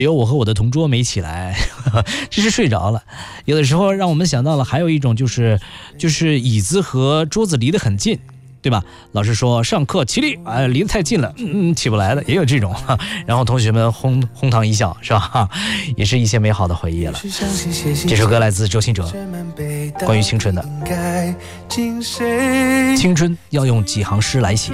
只有我和我的同桌没起来，这是睡着了。有的时候让我们想到了还有一种就是椅子和桌子离得很近，对吧？老师说上课起立，离得太近了，起不来的，也有这种。然后同学们哄堂一笑，是吧？也是一些美好的回忆了。这首歌来自周兴哲，关于青春的。青春要用几行诗来写。